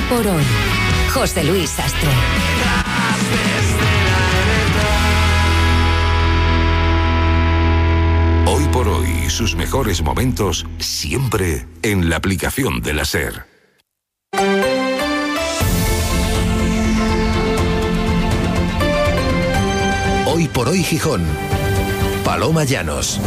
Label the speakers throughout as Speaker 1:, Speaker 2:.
Speaker 1: por hoy. José Luis Sastre.
Speaker 2: Hoy por hoy, sus mejores momentos siempre en la aplicación de la SER. Hoy por hoy Gijón. Paloma Llanos.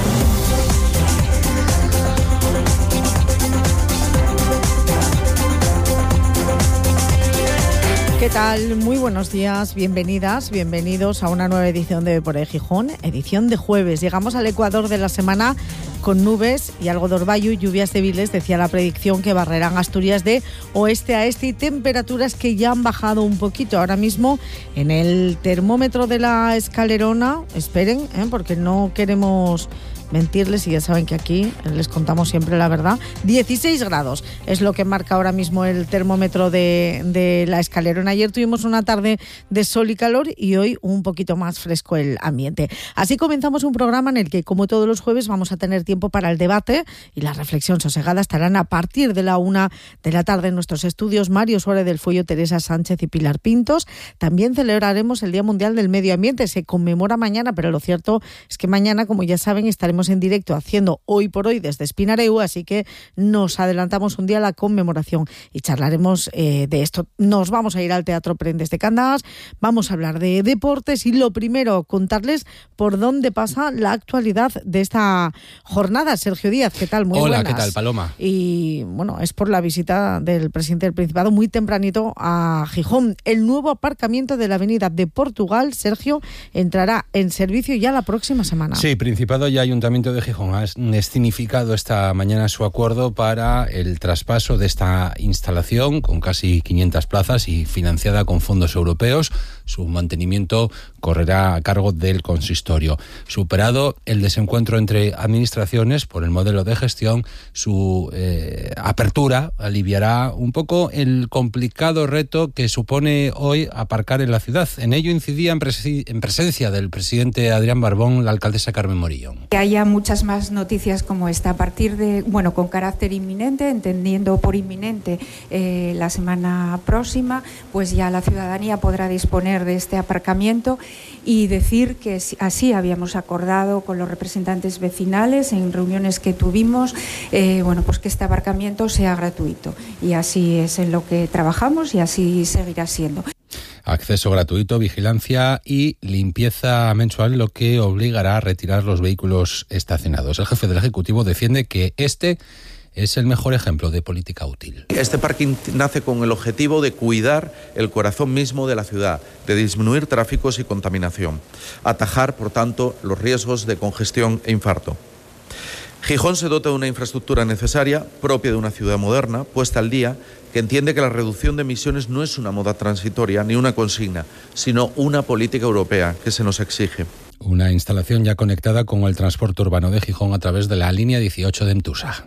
Speaker 3: ¿Qué tal? Muy buenos días, bienvenidas, bienvenidos a una nueva edición de Hoy por Hoy Gijón, edición de jueves. Llegamos al Ecuador de la semana con nubes y algo de orvallo y lluvias débiles, decía la predicción, que barrerán Asturias de oeste a este, y temperaturas que ya han bajado un poquito. Ahora mismo en el termómetro de la Escalerona, esperen, porque no queremos mentirles, y ya saben que aquí les contamos siempre la verdad. 16 grados es lo que marca ahora mismo el termómetro de la Escalerona. Ayer tuvimos una tarde de sol y calor y hoy un poquito más fresco el ambiente. Así comenzamos un programa en el que, como todos los jueves, vamos a tener tiempo para el debate y la reflexión sosegada. Estarán a partir de la 1 de la tarde en nuestros estudios Mario Suárez del Fuello, Teresa Sánchez y Pilar Pintos. También celebraremos el Día Mundial del Medio Ambiente. Se conmemora mañana, pero lo cierto es que mañana, como ya saben, estaremos en directo haciendo Hoy por Hoy desde Espinareu, así que nos adelantamos un día a la conmemoración y charlaremos de esto. Nos vamos a ir al Teatro Prendes de Cangas, vamos a hablar de deportes y lo primero, contarles por dónde pasa la actualidad de esta jornada. Sergio Díaz, ¿qué tal? Muy
Speaker 4: Hola,
Speaker 3: buenas.
Speaker 4: ¿qué tal, Paloma?
Speaker 3: Y bueno, es por la visita del presidente del Principado muy tempranito a Gijón. El nuevo aparcamiento de la Avenida de Portugal, Sergio, entrará en servicio ya la próxima semana.
Speaker 4: Sí, Principado y Ayuntamiento de Gijón han escenificado esta mañana su acuerdo para el traspaso de esta instalación con casi 500 plazas y financiada con fondos europeos. Su mantenimiento correrá a cargo del consistorio. Superado el desencuentro entre administraciones por el modelo de gestión, su apertura aliviará un poco el complicado reto que supone hoy aparcar en la ciudad. En ello incidía en presencia del presidente Adrián Barbón la alcaldesa Carmen Morillón.
Speaker 5: Que haya muchas más noticias como esta a partir de, con carácter inminente, entendiendo por inminente la semana próxima, pues ya la ciudadanía podrá disponer de este aparcamiento, y decir que así habíamos acordado con los representantes vecinales en reuniones que tuvimos, pues que este aparcamiento sea gratuito, y así es en lo que trabajamos y así seguirá siendo.
Speaker 4: Acceso gratuito, vigilancia y limpieza mensual, lo que obligará a retirar los vehículos estacionados. El jefe del Ejecutivo defiende que este es el mejor ejemplo de política útil.
Speaker 6: Este parking nace con el objetivo de cuidar el corazón mismo de la ciudad, de disminuir tráficos y contaminación, atajar, por tanto, los riesgos de congestión e infarto. Gijón se dota de una infraestructura necesaria, propia de una ciudad moderna, puesta al día, que entiende que la reducción de emisiones no es una moda transitoria ni una consigna, sino una política europea que se nos exige.
Speaker 4: Una instalación ya conectada con el transporte urbano de Gijón a través de la línea 18 de Entusa.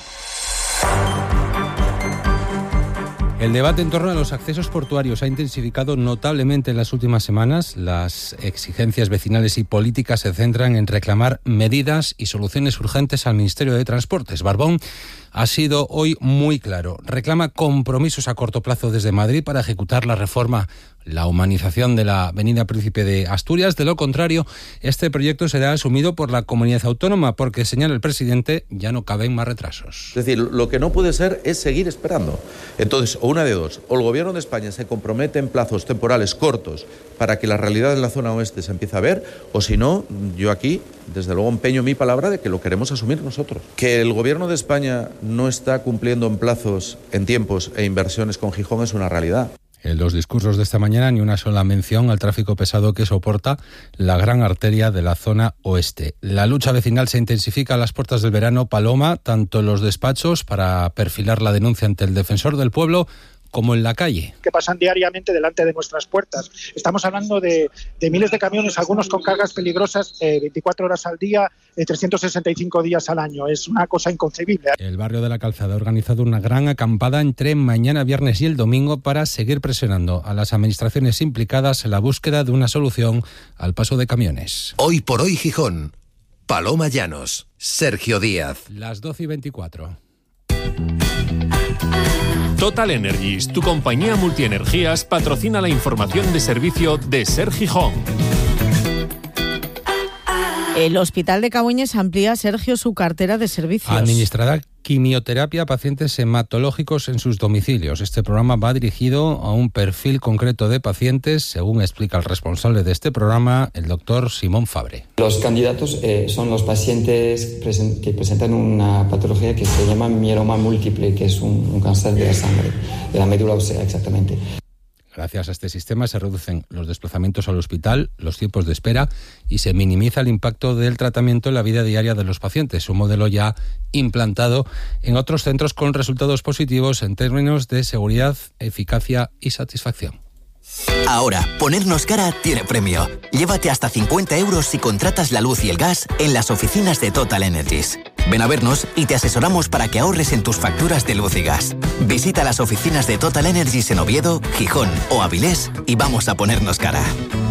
Speaker 4: El debate en torno a los accesos portuarios ha intensificado notablemente en las últimas semanas. Las exigencias vecinales y políticas se centran en reclamar medidas y soluciones urgentes al Ministerio de Transportes. Barbón ha sido hoy muy claro. Reclama compromisos a corto plazo desde Madrid para ejecutar la reforma, la humanización de la Avenida Príncipe de Asturias. De lo contrario, este proyecto será asumido por la comunidad autónoma porque, señala el presidente, ya no caben más retrasos.
Speaker 6: Es decir, lo que no puede ser es seguir esperando. Entonces, o una de dos, o el Gobierno de España se compromete en plazos temporales cortos para que la realidad en la zona oeste se empiece a ver, o si no, yo aquí, desde luego, empeño mi palabra de que lo queremos asumir nosotros. Que el Gobierno de España no está cumpliendo en plazos, en tiempos e inversiones con Gijón es una realidad.
Speaker 4: En los discursos de esta mañana ni una sola mención al tráfico pesado que soporta la gran arteria de la zona oeste. La lucha vecinal se intensifica a las puertas del verano. Paloma, tanto en los despachos para perfilar la denuncia ante el defensor del pueblo, como en la calle.
Speaker 7: Que pasan diariamente delante de nuestras puertas. Estamos hablando de miles de camiones, algunos con cargas peligrosas, 24 horas al día, 365 días al año. Es una cosa inconcebible.
Speaker 4: El barrio de la Calzada ha organizado una gran acampada entre mañana viernes y el domingo para seguir presionando a las administraciones implicadas en la búsqueda de una solución al paso de camiones.
Speaker 2: Hoy por hoy Gijón. Paloma Llanos, Sergio Díaz.
Speaker 4: Las 12:24.
Speaker 8: Total Energies, tu compañía multienergías, patrocina la información de servicio de Ser Gijón.
Speaker 3: El Hospital de Cabueñes amplía, Sergio, su cartera de servicios.
Speaker 4: Administrará quimioterapia a pacientes hematológicos en sus domicilios. Este programa va dirigido a un perfil concreto de pacientes, según explica el responsable de este programa, el doctor Simón Fabre.
Speaker 9: Los candidatos son los pacientes que presentan una patología que se llama mieloma múltiple, que es un cáncer de la sangre, de la médula ósea exactamente.
Speaker 4: Gracias a este sistema se reducen los desplazamientos al hospital, los tiempos de espera y se minimiza el impacto del tratamiento en la vida diaria de los pacientes. Un modelo ya implantado en otros centros con resultados positivos en términos de seguridad, eficacia y satisfacción.
Speaker 10: Ahora, ponernos cara tiene premio. Llévate hasta 50 euros si contratas la luz y el gas en las oficinas de Total Energies. Ven a vernos y te asesoramos para que ahorres en tus facturas de luz y gas. Visita las oficinas de Total Energies en Oviedo, Gijón o Avilés y vamos a ponernos cara.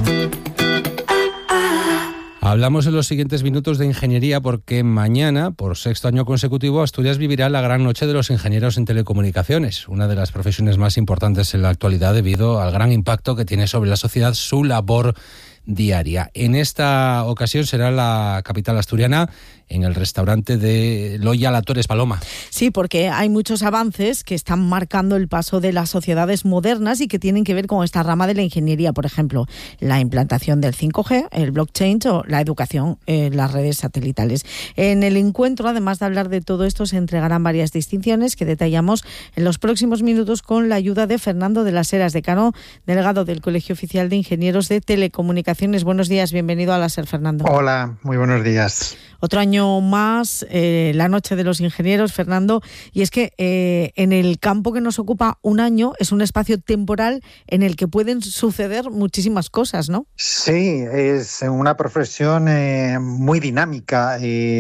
Speaker 4: Hablamos en los siguientes minutos de ingeniería porque mañana, por sexto año consecutivo, Asturias vivirá la gran noche de los ingenieros en telecomunicaciones, una de las profesiones más importantes en la actualidad debido al gran impacto que tiene sobre la sociedad su labor diaria. En esta ocasión será la capital asturiana, en el restaurante de Loya La Torres, Paloma.
Speaker 3: Sí, porque hay muchos avances que están marcando el paso de las sociedades modernas y que tienen que ver con esta rama de la ingeniería, por ejemplo, la implantación del 5G, el blockchain o la educación en las redes satelitales. En el encuentro, además de hablar de todo esto, se entregarán varias distinciones que detallamos en los próximos minutos con la ayuda de Fernando de las Heras, decano delegado del Colegio Oficial de Ingenieros de Telecomunicaciones. Buenos días, bienvenido a la SER, Fernando.
Speaker 11: Hola, muy buenos días.
Speaker 3: Otro año más, la noche de los ingenieros, Fernando, y es que en el campo que nos ocupa un año es un espacio temporal en el que pueden suceder muchísimas cosas, ¿no?
Speaker 11: Sí, es una profesión muy dinámica.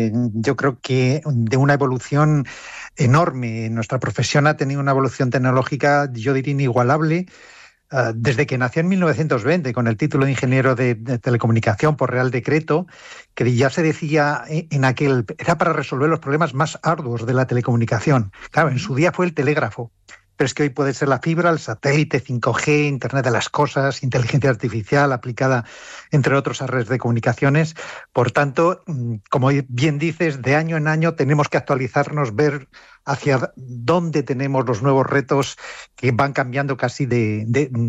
Speaker 11: Yo creo que de una evolución enorme. Nuestra profesión ha tenido una evolución tecnológica, yo diría, inigualable. Desde que nació en 1920 con el título de ingeniero de telecomunicación por Real Decreto, que ya se decía en aquel, era para resolver los problemas más arduos de la telecomunicación. Claro, en su día fue el telégrafo, pero es que hoy puede ser la fibra, el satélite, 5G, Internet de las cosas, inteligencia artificial aplicada, entre otros, a redes de comunicaciones. Por tanto, como bien dices, de año en año tenemos que actualizarnos, ver hacia dónde tenemos los nuevos retos que van cambiando casi de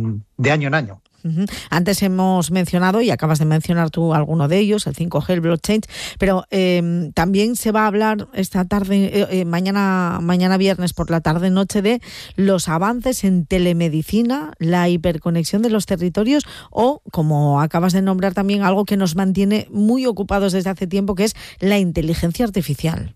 Speaker 11: año en año.
Speaker 3: Uh-huh. Antes hemos mencionado, y acabas de mencionar tú alguno de ellos, el 5G, el blockchain, pero también se va a hablar esta tarde, mañana viernes por la tarde-noche, de los avances en telemedicina, la hiperconexión de los territorios o, como acabas de nombrar también, algo que nos mantiene muy ocupados desde hace tiempo, que es la inteligencia artificial.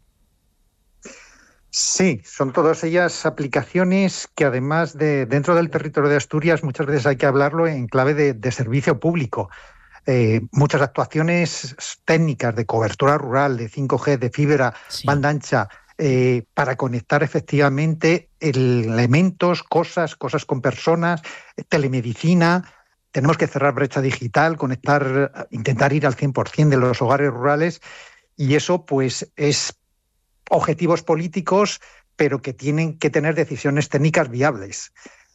Speaker 11: Sí, son todas ellas aplicaciones que además de dentro del territorio de Asturias muchas veces hay que hablarlo en clave de servicio público. Muchas actuaciones técnicas de cobertura rural, de 5G, de fibra, sí, banda ancha, para conectar efectivamente elementos, cosas con personas, telemedicina. Tenemos que cerrar brecha digital, intentar ir al 100% de los hogares rurales, y eso pues es objetivos políticos, pero que tienen que tener decisiones técnicas viables.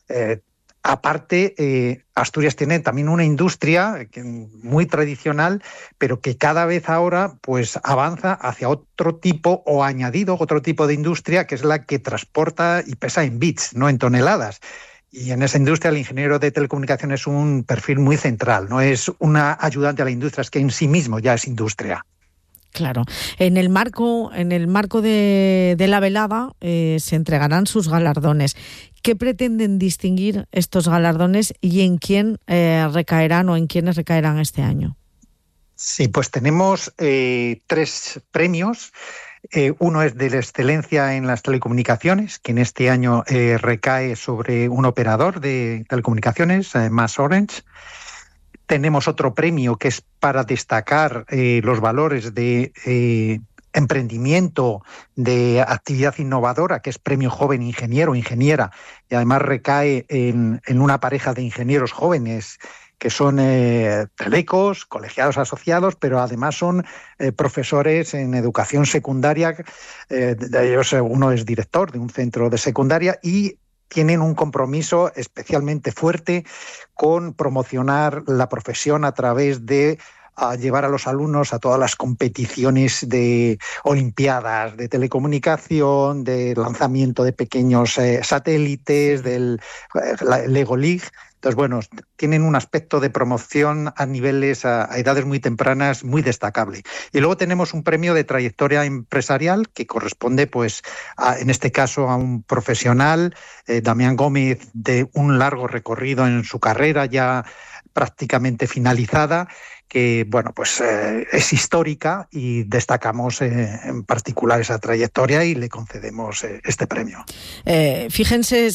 Speaker 11: Aparte, Asturias tiene también una industria muy tradicional, pero que cada vez ahora pues avanza hacia otro tipo o añadido otro tipo de industria, que es la que transporta y pesa en bits, no en toneladas. Y en esa industria el ingeniero de telecomunicaciones es un perfil muy central, no es una ayudante a la industria, es que en sí mismo ya es industria.
Speaker 3: Claro. En el marco de la velada se entregarán sus galardones. ¿Qué pretenden distinguir estos galardones y en quién recaerán o en quiénes recaerán este año?
Speaker 11: Sí, pues tenemos 3 premios. Uno es de la excelencia en las telecomunicaciones, que en este año recae sobre un operador de telecomunicaciones, MasOrange. Tenemos otro premio que es para destacar los valores de emprendimiento, de actividad innovadora, que es Premio Joven Ingeniero o Ingeniera, y además recae en una pareja de ingenieros jóvenes que son telecos, colegiados asociados, pero además son profesores en educación secundaria. De ellos uno es director de un centro de secundaria y tienen un compromiso especialmente fuerte con promocionar la profesión a través de llevar a los alumnos a todas las competiciones de olimpiadas, de telecomunicación, de lanzamiento de pequeños satélites, del Lego League. Entonces, bueno, tienen un aspecto de promoción a niveles, a edades muy tempranas, muy destacable. Y luego tenemos un premio de trayectoria empresarial que corresponde, pues, en este caso, a un profesional, Damián Gómez, de un largo recorrido en su carrera ya prácticamente finalizada, que bueno, pues es histórica y destacamos en particular esa trayectoria y le concedemos este premio.
Speaker 3: Fíjense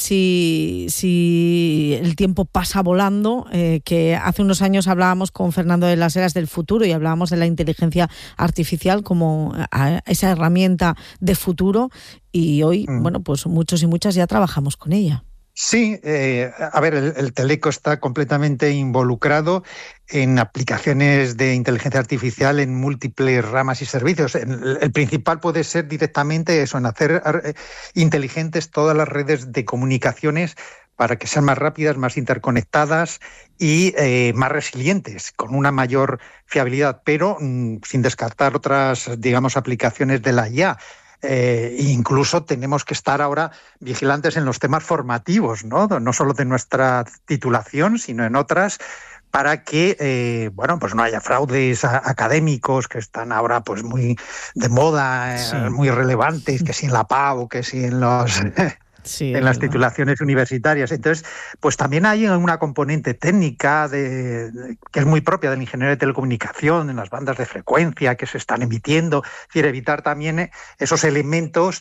Speaker 3: si el tiempo pasa volando, que hace unos años hablábamos con Fernando de las Heras del futuro y hablábamos de la inteligencia artificial como esa herramienta de futuro y hoy, bueno, pues muchos y muchas ya trabajamos con ella.
Speaker 11: Sí, a ver, el Teleco está completamente involucrado en aplicaciones de inteligencia artificial en múltiples ramas y servicios. El principal puede ser directamente eso, en hacer inteligentes todas las redes de comunicaciones para que sean más rápidas, más interconectadas y más resilientes, con una mayor fiabilidad, pero sin descartar otras, digamos, aplicaciones de la IA. Incluso tenemos que estar ahora vigilantes en los temas formativos, ¿no? No solo de nuestra titulación, sino en otras, para que bueno, pues no haya fraudes académicos que están ahora pues muy de moda, sí, muy relevantes, que si en la PAU, que si en los sí, en las titulaciones universitarias. Entonces, pues también hay una componente técnica que es muy propia del ingeniero de telecomunicación, en las bandas de frecuencia que se están emitiendo, es decir, evitar también esos elementos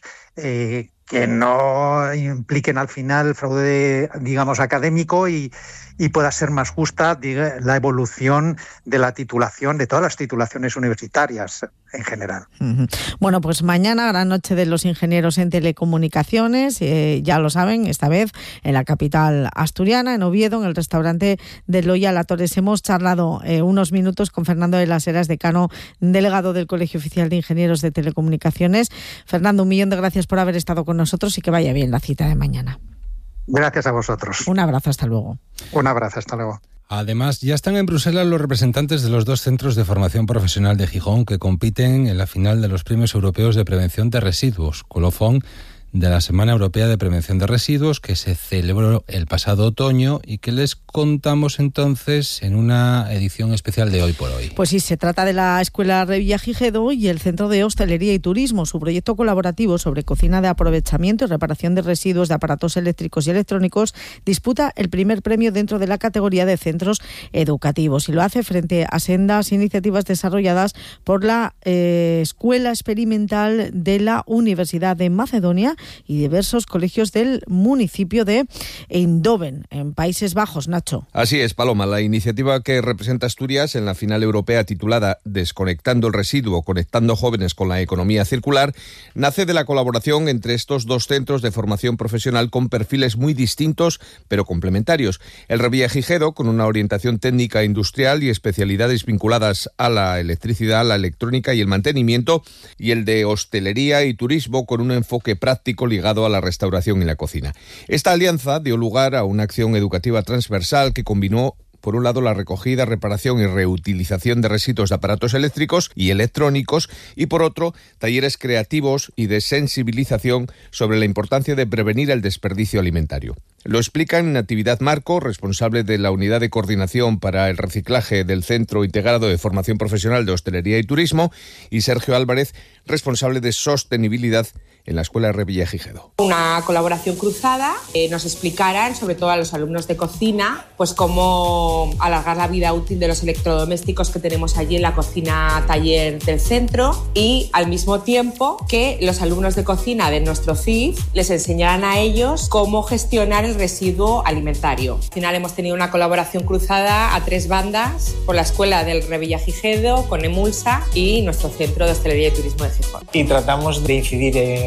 Speaker 11: que no impliquen al final fraude, digamos, académico y pueda ser más justa la evolución de la titulación, de todas las titulaciones universitarias en general.
Speaker 3: Bueno, pues mañana, gran noche de los ingenieros en telecomunicaciones, ya lo saben, esta vez en la capital asturiana, en Oviedo, en el restaurante de Loya La Torres. Hemos charlado unos minutos con Fernando de las Heras, decano delegado del Colegio Oficial de Ingenieros de Telecomunicaciones. Fernando, un millón de gracias por haber estado con nosotros y que vaya bien la cita de mañana.
Speaker 11: Gracias a vosotros.
Speaker 3: Un abrazo, hasta luego.
Speaker 11: Un abrazo, hasta luego.
Speaker 4: Además, ya están en Bruselas los representantes de los dos centros de formación profesional de Gijón que compiten en la final de los Premios Europeos de Prevención de Residuos, colofón de la Semana Europea de Prevención de Residuos, que se celebró el pasado otoño y que les contamos entonces en una edición especial de Hoy por Hoy.
Speaker 3: Pues sí, se trata de la Escuela Revillagigedo y el Centro de Hostelería y Turismo. Su proyecto colaborativo sobre cocina de aprovechamiento y reparación de residuos de aparatos eléctricos y electrónicos disputa el primer premio dentro de la categoría de centros educativos y lo hace frente a sendas iniciativas desarrolladas por la Escuela Experimental de la Universidad de Macedonia y diversos colegios del municipio de Eindhoven, en Países Bajos. Nacho.
Speaker 12: Así es, Paloma. La iniciativa que representa Asturias en la final europea titulada Desconectando el residuo, conectando jóvenes con la economía circular, nace de la colaboración entre estos dos centros de formación profesional con perfiles muy distintos pero complementarios. El Revillagigedo, con una orientación técnica e industrial y especialidades vinculadas a la electricidad, la electrónica y el mantenimiento, y el de hostelería y turismo con un enfoque práctico ligado a la restauración y la cocina. Esta alianza dio lugar a una acción educativa transversal que combinó, por un lado, la recogida, reparación y reutilización de residuos de aparatos eléctricos y electrónicos y, por otro, talleres creativos y de sensibilización sobre la importancia de prevenir el desperdicio alimentario. Lo explican Natividad Marco, responsable de la Unidad de Coordinación para el Reciclaje del Centro Integrado de Formación Profesional de Hostelería y Turismo, y Sergio Álvarez, responsable de Sostenibilidad en la Escuela Revillagigedo.
Speaker 13: Una colaboración cruzada, nos explicaran, sobre todo a los alumnos de cocina, pues cómo alargar la vida útil de los electrodomésticos que tenemos allí en la cocina taller del centro, y al mismo tiempo que los alumnos de cocina de nuestro CIF les enseñaran a ellos cómo gestionar el residuo alimentario. Al final hemos tenido una colaboración cruzada a 3 bandas por la Escuela del Revillagigedo, con Emulsa y nuestro Centro de Hostelería y Turismo de Gijón.
Speaker 14: Y tratamos de incidir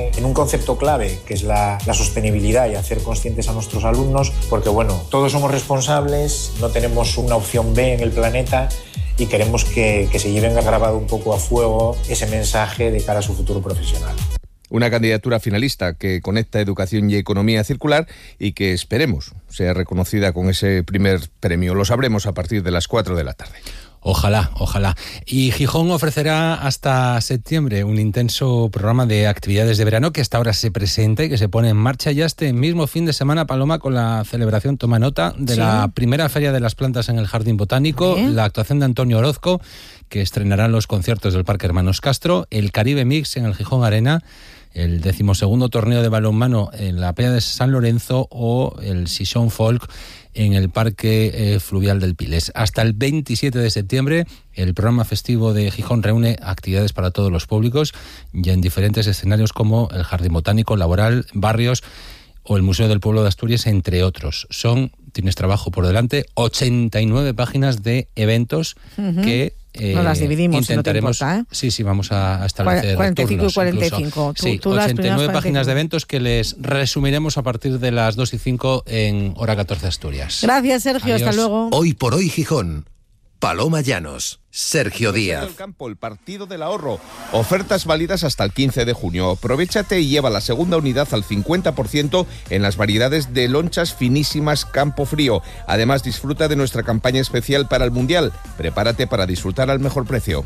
Speaker 14: en un concepto clave, que es la sostenibilidad y hacer conscientes a nuestros alumnos, porque bueno, todos somos responsables, no tenemos una opción B en el planeta y queremos que se lleven grabado un poco a fuego ese mensaje de cara a su futuro profesional.
Speaker 12: Una candidatura finalista que conecta educación y economía circular y que esperemos sea reconocida con ese primer premio. Lo sabremos a partir de las 4 de la tarde.
Speaker 4: Ojalá, ojalá. Y Gijón ofrecerá hasta septiembre un intenso programa de actividades de verano que hasta ahora se presenta y que se pone en marcha ya este mismo fin de semana, Paloma, con la celebración, toma nota, de la primera Feria de las Plantas en el Jardín Botánico, la actuación de Antonio Orozco, que estrenará los conciertos del Parque Hermanos Castro, el Caribe Mix en el Gijón Arena, el 12º torneo de balonmano en la Playa de San Lorenzo o el Sison Folk en el Parque Fluvial del Piles. Hasta el 27 de septiembre, el programa festivo de Gijón reúne actividades para todos los públicos, ya en diferentes escenarios como el Jardín Botánico, Laboral, Barrios o el Museo del Pueblo de Asturias, entre otros. Tienes trabajo por delante, 89 páginas de eventos que
Speaker 3: no las dividimos,
Speaker 4: intentaremos.
Speaker 3: Si no te importa,
Speaker 4: Sí, vamos a establecer
Speaker 3: 45
Speaker 4: turnos,
Speaker 3: y 45.
Speaker 4: Sí, 89 páginas de eventos que les resumiremos a partir de las 2 y 5 en Hora 14 Asturias.
Speaker 3: Gracias, Sergio.
Speaker 4: Adiós.
Speaker 3: Hasta luego.
Speaker 2: Hoy por hoy Gijón. Paloma Llanos, Sergio Díaz.
Speaker 12: El campo, el partido del ahorro. Ofertas válidas hasta el 15 de junio. Aprovéchate y lleva la segunda unidad al 50% en las variedades de lonchas finísimas Campo Frío. Además, disfruta de nuestra campaña especial para el Mundial. Prepárate para disfrutar al mejor precio.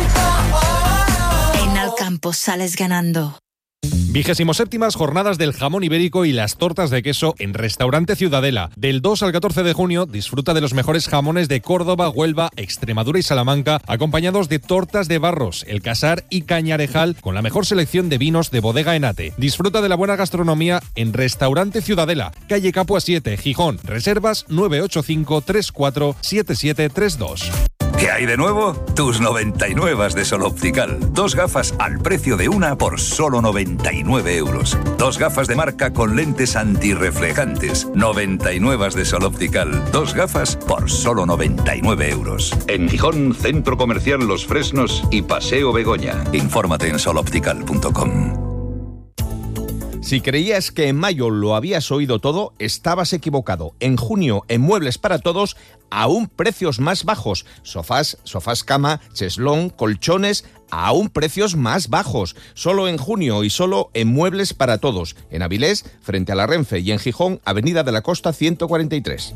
Speaker 1: En Alcampo sales ganando.
Speaker 8: 27ª Jornadas del Jamón Ibérico y las tortas de queso en Restaurante Ciudadela. Del 2 al 14 de junio disfruta de los mejores jamones de Córdoba, Huelva, Extremadura y Salamanca, acompañados de tortas de Barros, El Casar y Cañarejal, con la mejor selección de vinos de Bodega Enate. Disfruta de la buena gastronomía en Restaurante Ciudadela, calle Capua 7, Gijón. Reservas 985 34 7732.
Speaker 15: ¿Qué hay de nuevo? Tus 99 de Sol Optical. 2 gafas al precio de una por solo 99 euros. 2 gafas de marca con lentes antirreflejantes. 99 de Sol Optical. 2 gafas por solo 99 euros. En Gijón, Centro Comercial Los Fresnos y Paseo Begoña. Infórmate en soloptical.com.
Speaker 12: Si creías que en mayo lo habías oído todo, estabas equivocado. En junio, en Muebles para Todos, aún precios más bajos. Sofás cama, cheslón, colchones, aún precios más bajos. Solo en junio y solo en Muebles para Todos. En Avilés, frente a la Renfe, y en Gijón, Avenida de la Costa 143.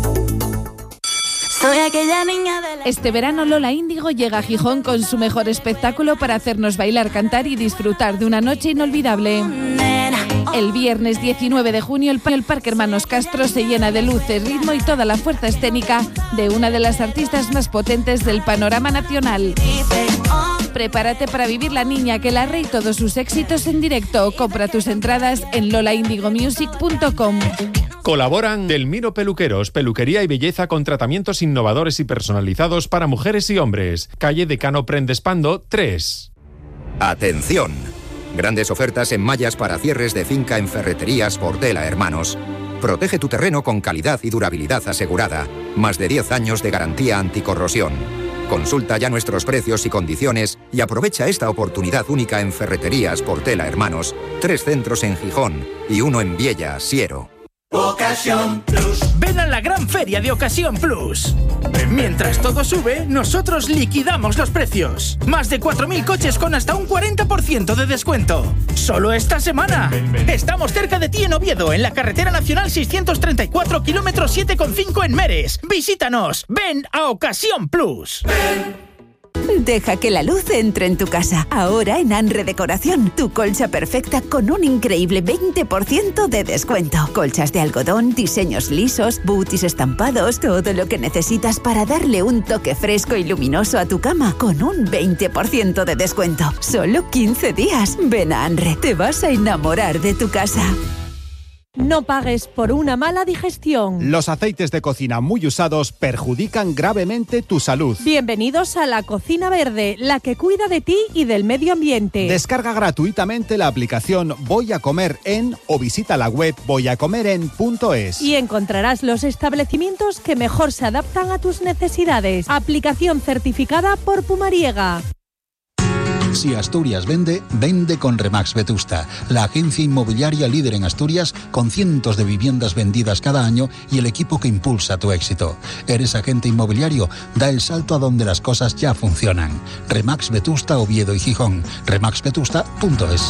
Speaker 16: Este verano Lola Índigo llega a Gijón con su mejor espectáculo para hacernos bailar, cantar y disfrutar de una noche inolvidable. El viernes 19 de junio el Parque Hermanos Castro se llena de luces, ritmo y toda la fuerza escénica de una de las artistas más potentes del panorama nacional. Prepárate para vivir La Niña que la Rey y todos sus éxitos en directo. Compra tus entradas en lolaindigomusic.com.
Speaker 8: Colaboran Delmiro Peluqueros, peluquería y belleza con tratamientos innovadores y personalizados para mujeres y hombres. Calle Decano Prendespando 3.
Speaker 17: Atención. Grandes ofertas en mallas para cierres de finca en Ferreterías Portela Hermanos. Protege tu terreno con calidad y durabilidad asegurada. Más de 10 años de garantía anticorrosión. Consulta ya nuestros precios y condiciones y aprovecha esta oportunidad única en Ferreterías Portela Hermanos. 3 centros en Gijón y 1 en Viella, Siero.
Speaker 18: Ocasión Plus. Ven a la gran feria de Ocasión Plus. Mientras todo sube, nosotros liquidamos los precios. Más de 4.000 coches con hasta un 40% de descuento. Solo esta semana. Estamos cerca de ti en Oviedo, en la carretera nacional 634, kilómetro 7,5 en Meres. Visítanos. Ven a Ocasión Plus.
Speaker 19: Deja que la luz entre en tu casa. Ahora en Anre Decoración, tu colcha perfecta con un increíble 20% de descuento. Colchas de algodón, diseños lisos, booties estampados, todo lo que necesitas para darle un toque fresco y luminoso a tu cama con un 20% de descuento. Solo 15 días. Ven a Anre, te vas a enamorar de tu casa.
Speaker 20: No pagues por una mala digestión.
Speaker 21: Los aceites de cocina muy usados perjudican gravemente tu salud.
Speaker 20: Bienvenidos a la Cocina Verde, la que cuida de ti y del medio ambiente.
Speaker 21: Descarga gratuitamente la aplicación Voy a Comer En o visita la web voyacomeren.es.
Speaker 20: Y encontrarás los establecimientos que mejor se adaptan a tus necesidades. Aplicación certificada por Pumariega.
Speaker 5: Si Asturias vende, vende con Remax Vetusta, la agencia inmobiliaria líder en Asturias, con cientos de viviendas vendidas cada año y el equipo que impulsa tu éxito. ¿Eres agente inmobiliario? Da el salto a donde las cosas ya funcionan. Remax Vetusta, Oviedo y Gijón. remaxvetusta.es.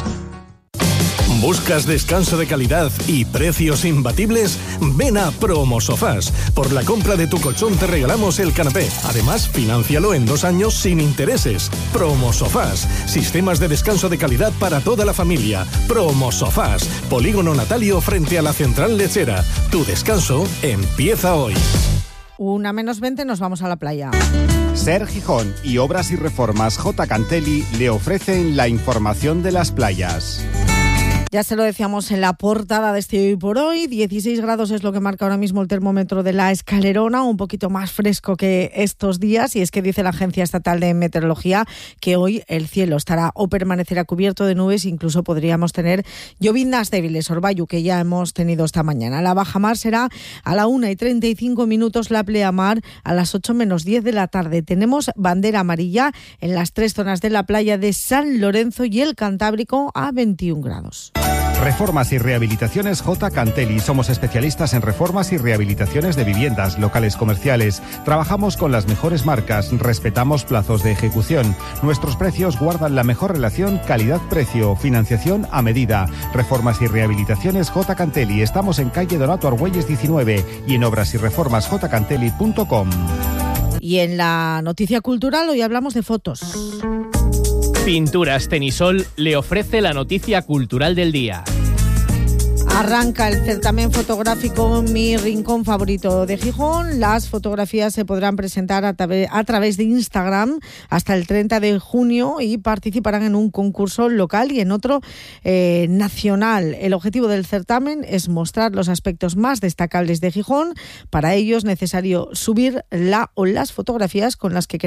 Speaker 22: ¿Buscas descanso de calidad y precios imbatibles? Ven a Promosofás. Por la compra de tu colchón te regalamos el canapé. Además, financialo en 2 años sin intereses. Promosofás. Sistemas de descanso de calidad para toda la familia. Promosofás. Polígono Natalio frente a la Central Lechera. Tu descanso empieza hoy.
Speaker 3: 1:20, nos vamos a la playa.
Speaker 21: Ser Gijón y Obras y Reformas J. Cantelli le ofrecen la información de las playas.
Speaker 3: Ya se lo decíamos en la portada de este Hoy por Hoy, 16 grados es lo que marca ahora mismo el termómetro de la Escalerona, un poquito más fresco que estos días, y es que dice la Agencia Estatal de Meteorología que hoy el cielo estará o permanecerá cubierto de nubes, incluso podríamos tener lloviznas débiles, orvallo, que ya hemos tenido esta mañana. La bajamar será a la 1:35, la pleamar a las 8:10 de la tarde. Tenemos bandera amarilla en las 3 zonas de la playa de San Lorenzo y el Cantábrico a 21 grados.
Speaker 21: Reformas y rehabilitaciones J. Cantelli. Somos especialistas en reformas y rehabilitaciones de viviendas, locales comerciales. Trabajamos con las mejores marcas, respetamos plazos de ejecución. Nuestros precios guardan la mejor relación calidad-precio, financiación a medida. Reformas y rehabilitaciones J. Cantelli. Estamos en calle Donato Argüelles 19 y en obrasyreformasjcantelli.com.
Speaker 3: Y en la noticia cultural hoy hablamos de fotos.
Speaker 23: Pinturas Tenisol le ofrece la noticia cultural del día.
Speaker 3: Arranca el certamen fotográfico Mi Rincón Favorito de Gijón. Las fotografías se podrán presentar a través de Instagram hasta el 30 de junio y participarán en un concurso local y en otro nacional. El objetivo del certamen es mostrar los aspectos más destacables de Gijón. Para ello es necesario subir las fotografías con las que